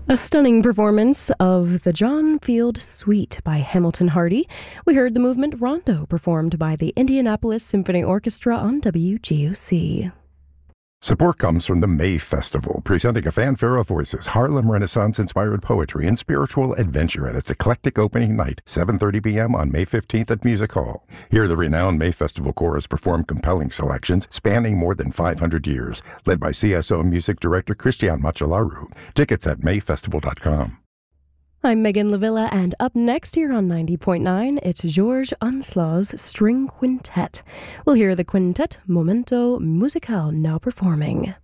A stunning performance of the John Field Suite by Hamilton Hardy. We heard the movement Rondo performed by the Indianapolis Symphony Orchestra on WGOC. Support comes from the May Festival, presenting a fanfare of voices, Harlem Renaissance-inspired poetry, and spiritual adventure at its eclectic opening night, 7:30 p.m. on May 15th at Music Hall. Hear the renowned May Festival Chorus perform compelling selections spanning more than 500 years, led by CSO Music Director Christian Machalaru. Tickets at mayfestival.com. I'm Megan Lavilla, and up next here on 90.9, it's Georges Ancelot's String Quintet. We'll hear the quintet Momento Musical now performing.